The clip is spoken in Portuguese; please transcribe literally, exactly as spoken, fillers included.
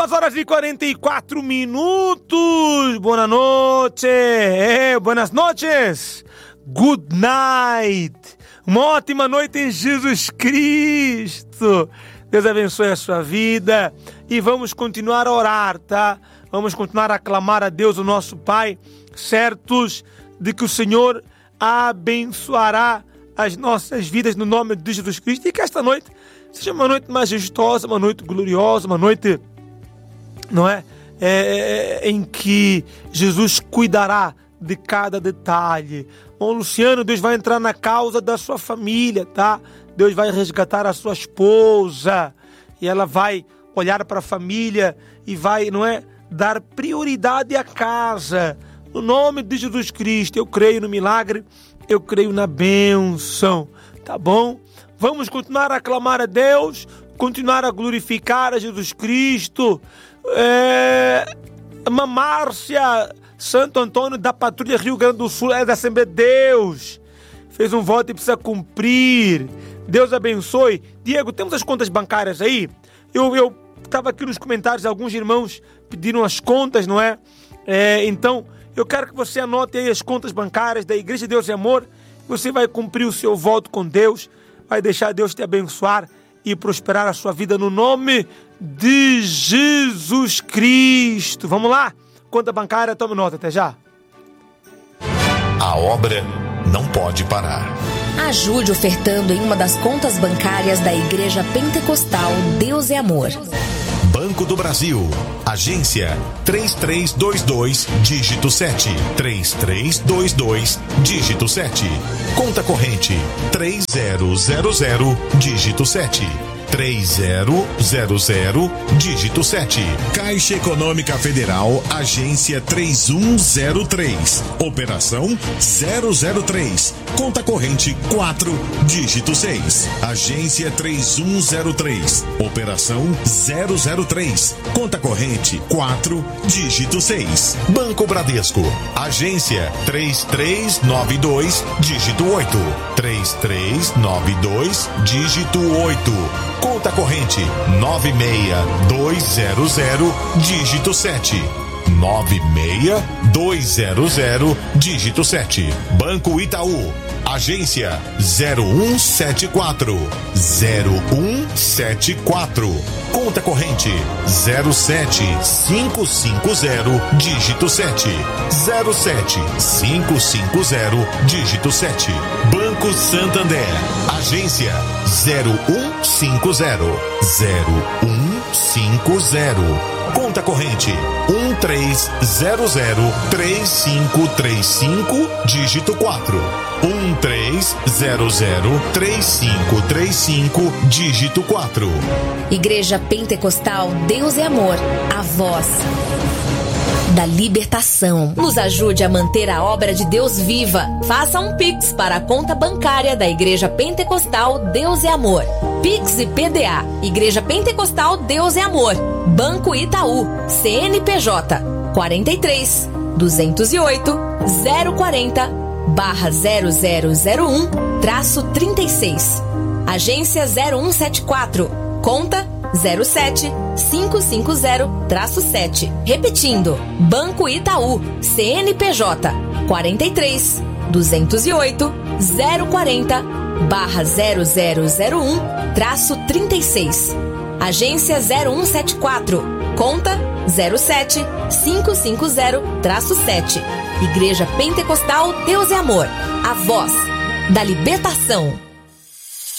Duas horas e quarenta e quatro minutos. Boa noite. Eh, buenas noches. Good night. Uma ótima noite em Jesus Cristo. Deus abençoe a sua vida. E vamos continuar a orar, tá? Vamos continuar a clamar a Deus, o nosso Pai, certos de que o Senhor abençoará as nossas vidas no nome de Jesus Cristo. E que esta noite seja uma noite majestosa, uma noite gloriosa, uma noite, não é? É, em que Jesus cuidará de cada detalhe. Bom, Luciano, Deus vai entrar na causa da sua família, tá? Deus vai resgatar a sua esposa e ela vai olhar para a família e vai, não é, dar prioridade à casa. No nome de Jesus Cristo, eu creio no milagre, eu creio na bênção, tá bom? Vamos continuar a clamar a Deus, continuar a glorificar a Jesus Cristo. É... Uma Márcia Santo Antônio da Patrulha Rio Grande do Sul, é da Assembleia de Deus, fez um voto e precisa cumprir. Deus abençoe. Diego, temos as contas bancárias aí? Eu eu estava aqui nos comentários, alguns irmãos pediram as contas, não é? é? Então, eu quero que você anote aí as contas bancárias da Igreja Deus e Amor. Você vai cumprir o seu voto com Deus, vai deixar Deus te abençoar e prosperar a sua vida no nome de Jesus Cristo. Vamos lá? Conta bancária, tome nota, até já. A obra não pode parar. Ajude ofertando em uma das contas bancárias da Igreja Pentecostal Deus é Amor. Banco do Brasil, agência três três dois dois, dígito sete, três três dois dois, dígito sete. Conta corrente três zero zero zero, dígito sete. três zero zero zero, dígito sete. Caixa Econômica Federal, agência três um zero três, operação zero zero três, conta corrente quatro, dígito seis. Agência três um zero três, operação zero zero três, conta corrente quatro, dígito seis. Banco Bradesco, agência três três nove dois, dígito oito, três três nove dois, dígito oito. Conta corrente nove seis dois zero zero, dígito sete. nove seis dois zero zero, dígito sete. Banco Itaú, agência zero um sete quatro, zero um sete quatro. Conta corrente zero sete cinco cinco zero, dígito sete. zero sete cinco cinco zero, dígito sete. Banco Santander, agência zero um cinco zero, zero um cinco zero. Conta corrente um três zero zero três cinco três cinco, dígito quatro. um três zero zero três cinco três cinco, dígito quatro. Igreja Pentecostal Deus é Amor, a voz da libertação. Nos ajude a manter a obra de Deus viva. Faça um Pix para a conta bancária da Igreja Pentecostal Deus é Amor. Pix e P D A, Igreja Pentecostal Deus é Amor, Banco Itaú, C N P J quarenta e três duzentos e oito zero quarenta barra zero zero zero um traço trinta e seis. Agência zero um sete quatro, conta zero sete cinco cinco zero traço sete. Repetindo, Banco Itaú, C N P J quarenta e três duzentos e oito zero quarenta barra zero zero zero um traço trinta e seis. Agência zero um sete quatro, conta zero sete cinco cinco zero traço sete. Igreja Pentecostal Deus é Amor, a voz da libertação.